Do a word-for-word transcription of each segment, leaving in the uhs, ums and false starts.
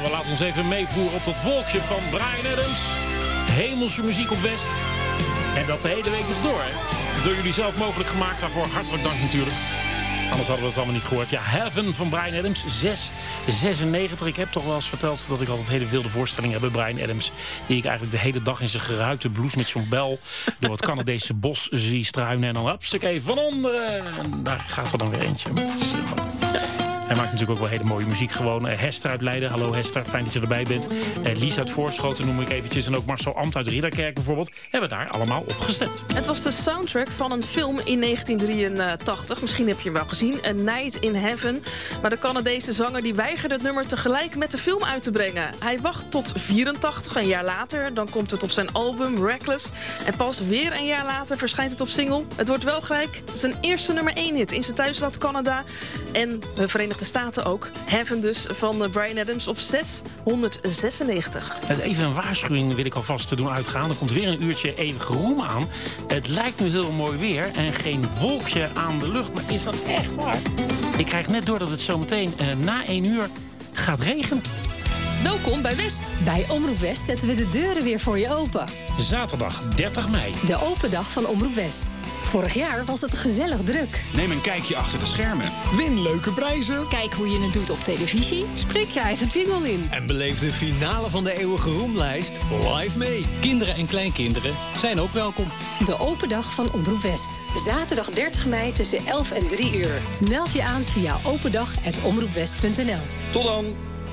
we laten ons even meevoeren op dat wolkje van Bryan Adams. Hemelse muziek op West. En dat de hele week nog door, hè? Door jullie zelf mogelijk gemaakt, waarvoor hartelijk dank natuurlijk. Anders hadden we het allemaal niet gehoord. Ja, Heaven van Bryan Adams, zes zesennegentig. Ik heb toch wel eens verteld dat ik altijd hele wilde voorstellingen heb bij Bryan Adams. Die ik eigenlijk de hele dag in zijn geruite blouse met zo'n bel door het Canadese bos zie struinen. En dan hupsakee van onderen. En daar gaat er dan weer eentje. Hij maakt natuurlijk ook wel hele mooie muziek gewoon. Uh, Hester uit Leiden, hallo Hester, fijn dat je erbij bent. Uh, Lies uit Voorschoten noem ik eventjes. En ook Marcel Amt uit Ridderkerk bijvoorbeeld. Hebben daar allemaal op gestemd. Het was de soundtrack van een film in negentien drieëntachtig. Misschien heb je hem wel gezien, A Night in Heaven. Maar de Canadese zanger die weigerde het nummer tegelijk met de film uit te brengen. Hij wacht tot vierentachtig, een jaar later. Dan komt het op zijn album Reckless. En pas weer een jaar later verschijnt het op single. Het wordt wel gelijk zijn eerste nummer één hit in zijn thuisland Canada. En de Verenigde De Staten ook. Heaven dus van Bryan Adams op zeshonderdzesennegentig. Even een waarschuwing wil ik alvast doen uitgaan. Er komt weer een uurtje eeuwige roem aan. Het lijkt nu heel mooi weer en geen wolkje aan de lucht. Maar is dat echt waar? Ik krijg net door dat het zometeen uh, na één uur gaat regenen. Welkom bij West. Bij Omroep West zetten we de deuren weer voor je open. Zaterdag dertig mei. De open dag van Omroep West. Vorig jaar was het gezellig druk. Neem een kijkje achter de schermen. Win leuke prijzen. Kijk hoe je het doet op televisie. Spreek je eigen jingle in. En beleef de finale van de eeuwige roemlijst live mee. Kinderen en kleinkinderen zijn ook welkom. De open dag van Omroep West. Zaterdag dertig mei tussen elf en drie uur. Meld je aan via opendag apenstaartje omroepwest punt n l. Tot dan.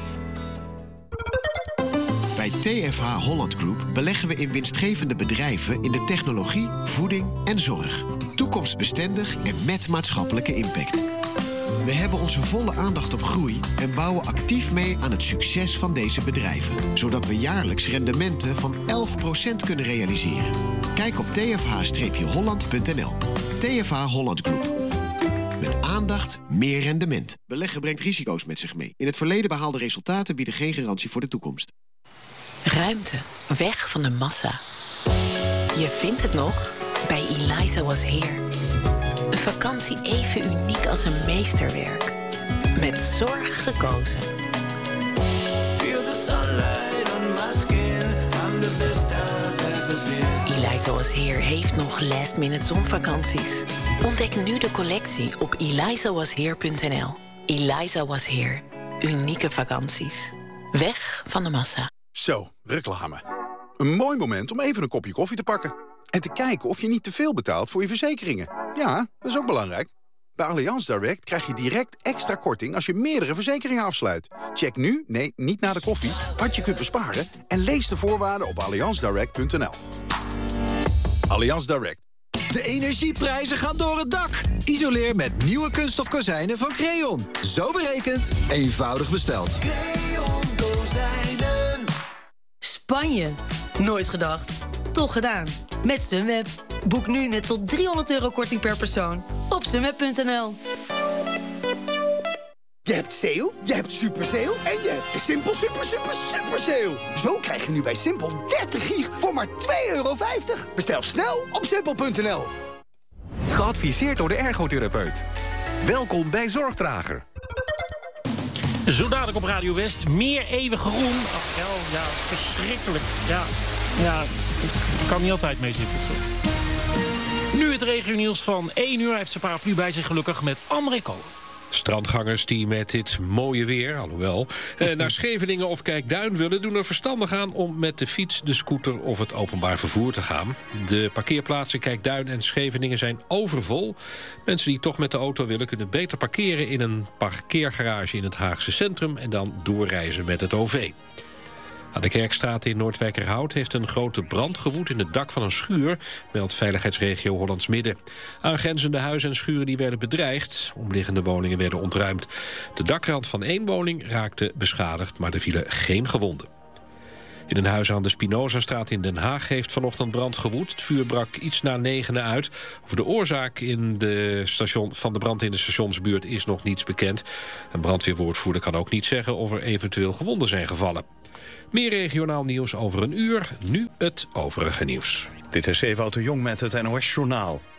Bij T F H Holland Group beleggen we in winstgevende bedrijven in de technologie, voeding en zorg. Toekomstbestendig en met maatschappelijke impact. We hebben onze volle aandacht op groei en bouwen actief mee aan het succes van deze bedrijven. Zodat we jaarlijks rendementen van elf procent kunnen realiseren. Kijk op t f h holland punt n l. T F H Holland Group. Met aandacht, meer rendement. Beleggen brengt risico's met zich mee. In het verleden behaalde resultaten bieden geen garantie voor de toekomst. Ruimte, weg van de massa. Je vindt het nog bij Eliza Was Here. Een vakantie even uniek als een meesterwerk. Met zorg gekozen. Feel the sunlight on my skin. I'm the best I've ever been. Eliza Was Here heeft nog last minute zonvakanties. Ontdek nu de collectie op eliza was here punt n l. Eliza Was Here. Unieke vakanties. Weg van de massa. Zo, reclame. Een mooi moment om even een kopje koffie te pakken. En te kijken of je niet te veel betaalt voor je verzekeringen. Ja, dat is ook belangrijk. Bij Allianz Direct krijg je direct extra korting als je meerdere verzekeringen afsluit. Check nu, nee, niet na de koffie, wat je kunt besparen... en lees de voorwaarden op allianz direct punt n l. Allianz Direct. De energieprijzen gaan door het dak. Isoleer met nieuwe kunststof kozijnen van Creon. Zo berekend, eenvoudig besteld. Creon kozijnen. Spanje. Nooit gedacht. Toch gedaan. Met Sunweb. Boek nu net tot driehonderd euro korting per persoon op sunweb punt n l. Je hebt sale, je hebt super sale en je hebt de Simpel super super super sale. Zo krijg je nu bij Simpel dertig gig voor maar twee euro vijftig. Bestel snel op simpel punt n l. Geadviseerd door de ergotherapeut. Welkom bij Zorgdrager. Zo dadelijk op Radio West. Meer eeuwige roem. Ach, hel, ja, verschrikkelijk. Ja, ja, ik kan niet altijd mee zitten. Nu het regionieuws van één uur. Hij heeft zijn paraplu bij zich gelukkig met André Kolen. Strandgangers die met dit mooie weer, alhoewel, eh, naar Scheveningen of Kijkduin willen... doen er verstandig aan om met de fiets, de scooter of het openbaar vervoer te gaan. De parkeerplaatsen Kijkduin en Scheveningen zijn overvol. Mensen die toch met de auto willen kunnen beter parkeren... in een parkeergarage in het Haagse centrum... en dan doorreizen met het O V. Aan de Kerkstraat in Noordwijkerhout heeft een grote brand gewoed in het dak van een schuur, meldt veiligheidsregio Hollands Midden. Aangrenzende huizen en schuren die werden bedreigd. Omliggende woningen werden ontruimd. De dakrand van één woning raakte beschadigd, maar er vielen geen gewonden. In een huis aan de Spinozastraat in Den Haag heeft vanochtend brand gewoed. Het vuur brak iets na negenen uit. Over de oorzaak in de station, van de brand in de stationsbuurt is nog niets bekend. Een brandweerwoordvoerder kan ook niet zeggen of er eventueel gewonden zijn gevallen. Meer regionaal nieuws over een uur. Nu het overige nieuws. Dit is Ewout de Jong met het N O S-journaal.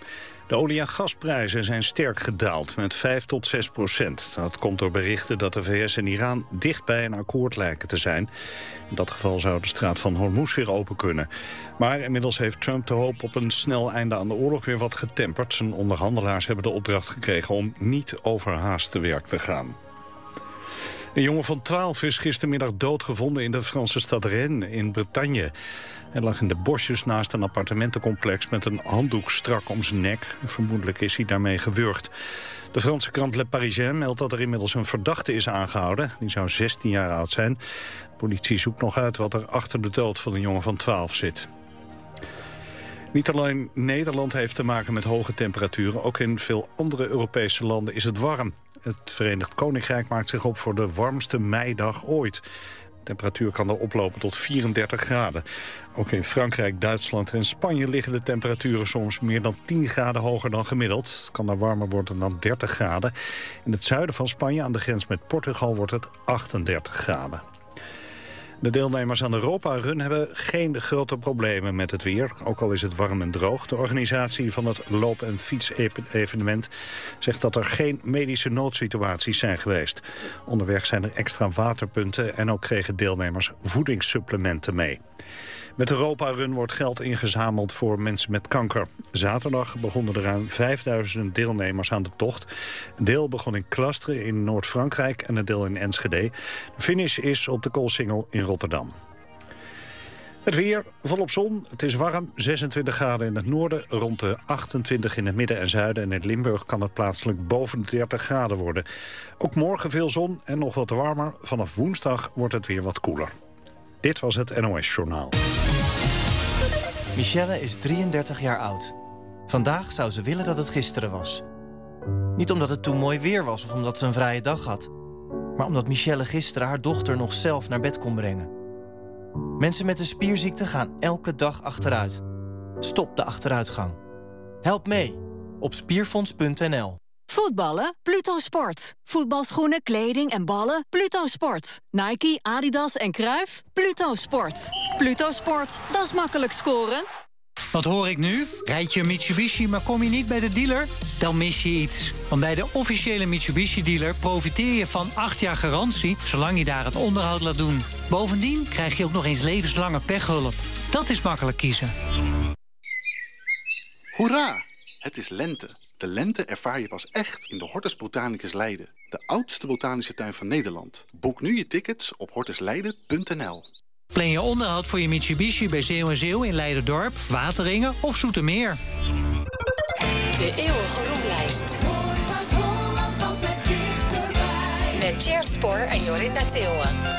De olie- en gasprijzen zijn sterk gedaald, met vijf tot zes procent. Dat komt door berichten dat de V S en Iran dicht bij een akkoord lijken te zijn. In dat geval zou de straat van Hormuz weer open kunnen. Maar inmiddels heeft Trump de hoop op een snel einde aan de oorlog weer wat getemperd. Zijn onderhandelaars hebben de opdracht gekregen om niet overhaast te werk te gaan. Een jongen van twaalf is gistermiddag doodgevonden in de Franse stad Rennes in Bretagne. Hij lag in de bosjes naast een appartementencomplex met een handdoek strak om zijn nek. Vermoedelijk is hij daarmee gewurgd. De Franse krant Le Parisien meldt dat er inmiddels een verdachte is aangehouden. Die zou zestien jaar oud zijn. De politie zoekt nog uit wat er achter de dood van een jongen van twaalf zit. Niet alleen Nederland heeft te maken met hoge temperaturen. Ook in veel andere Europese landen is het warm. Het Verenigd Koninkrijk maakt zich op voor de warmste meidag ooit. De temperatuur kan er oplopen tot vierendertig graden. Ook in Frankrijk, Duitsland en Spanje liggen de temperaturen soms meer dan tien graden hoger dan gemiddeld. Het kan daar warmer worden dan dertig graden. In het zuiden van Spanje, aan de grens met Portugal, wordt het achtendertig graden. De deelnemers aan de Europa-run hebben geen grote problemen met het weer. Ook al is het warm en droog. De organisatie van het loop- en fietsevenement zegt dat er geen medische noodsituaties zijn geweest. Onderweg zijn er extra waterpunten en ook kregen deelnemers voedingssupplementen mee. Met de Europa-run wordt geld ingezameld voor mensen met kanker. Zaterdag begonnen er ruim vijfduizend deelnemers aan de tocht. Een deel begon in Klastre in Noord-Frankrijk en een deel in Enschede. De finish is op de Koolsingel in Rotterdam. Het weer, volop zon. Het is warm, zesentwintig graden in het noorden, rond de achtentwintig in het midden en zuiden. En in Limburg kan het plaatselijk boven de dertig graden worden. Ook morgen veel zon en nog wat warmer. Vanaf woensdag wordt het weer wat koeler. Dit was het N O S-journaal. Michelle is drieëndertig jaar oud. Vandaag zou ze willen dat het gisteren was. Niet omdat het toen mooi weer was of omdat ze een vrije dag had, maar omdat Michelle gisteren haar dochter nog zelf naar bed kon brengen. Mensen met een spierziekte gaan elke dag achteruit. Stop de achteruitgang. Help mee op spierfonds punt n l. Voetballen? Pluto Sport. Voetbalschoenen, kleding en ballen? Pluto Sport. Nike, Adidas en Cruijff? Pluto Sport. Pluto Sport, dat is makkelijk scoren. Wat hoor ik nu? Rijd je een Mitsubishi, maar kom je niet bij de dealer? Dan mis je iets. Want bij de officiële Mitsubishi-dealer profiteer je van acht jaar garantie, zolang je daar het onderhoud laat doen. Bovendien krijg je ook nog eens levenslange pechhulp. Dat is makkelijk kiezen. Hoera! Het is lente. De lente ervaar je pas echt in de Hortus Botanicus Leiden. De oudste botanische tuin van Nederland. Boek nu je tickets op hortus leiden punt n l. Plan je onderhoud voor je Mitsubishi bij Zeeuw en Zeeuw in Leiderdorp, Wateringen of Zoetermeer. De eeuwige roemlijst. Voor Zuid-Holland altijd dichterbij. Met Tjeerd Spoor en Jorinda Theeuwen.